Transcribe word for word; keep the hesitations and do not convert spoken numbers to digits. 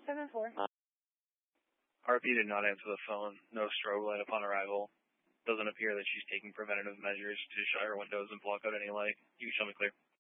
seven four. R P did not answer the phone. No strobe light upon arrival. Doesn't appear that she's taking preventative measures to shut her windows and block out any light. You can show me clear.